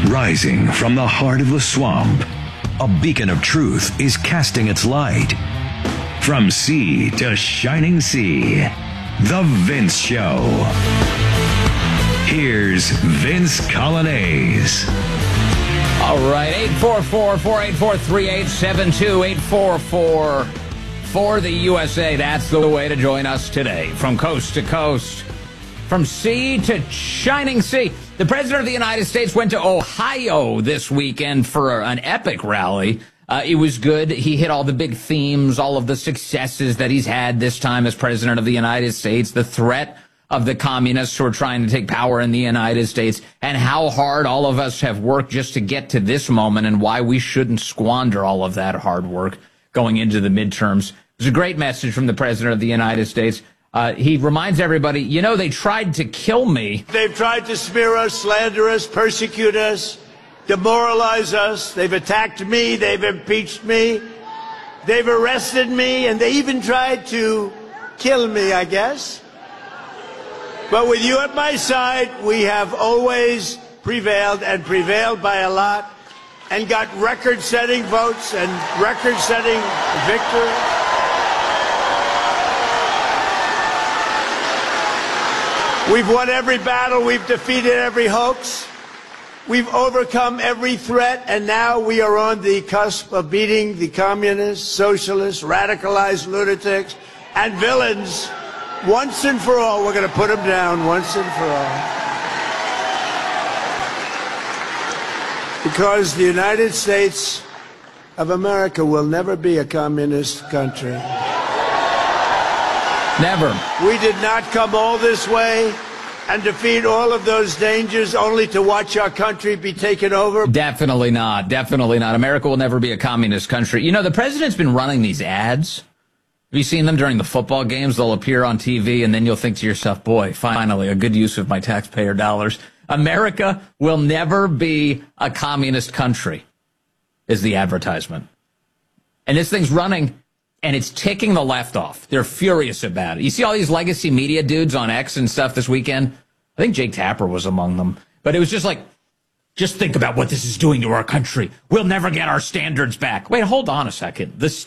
Rising from the heart of the swamp, a beacon of truth is casting its light. From sea to shining sea, The Vince Show. Here's Vince Coglianese. All right, 844-484-3872, 844 for the USA. That's the way to join us today. From coast to coast, from sea to shining sea. The President of the United States went to Ohio this weekend for an epic rally. It was good. He hit all the big themes, all of the successes that he's had this time as President of the United States, the threat of the communists who are trying to take power in the United States, and how hard all of us have worked just to get to this moment and why we shouldn't squander all of that hard work going into the midterms. It was a great message from the President of the United States. He reminds everybody, you know, they tried to kill me. They've tried to smear us, slander us, persecute us, demoralize us. They've attacked me. They've impeached me. They've arrested me, and they even tried to kill me, I guess. But with you at my side, we have always prevailed, and prevailed by a lot, and got record-setting votes and record-setting victory. We've won every battle. We've defeated every hoax. We've overcome every threat, and now we are on the cusp of beating the communists, socialists, radicalized lunatics, and villains once and for all. We're going to put them down once and for all. Because the United States of America will never be a communist country. Never. We did not come all this way and defeat all of those dangers only to watch our country be taken over. Definitely not. Definitely not. America will never be a communist country. You know, the president's been running these ads. Have you seen them during the football games? They'll appear on TV, and then you'll think to yourself, boy, finally, a good use of my taxpayer dollars. America will never be a communist country, is the advertisement. And this thing's running, and it's ticking the left off. They're furious about it. You see all these legacy media dudes on X and stuff this weekend? I think Jake Tapper was among them. But it was just like, just think about what this is doing to our country. We'll never get our standards back. Wait, hold on a second. The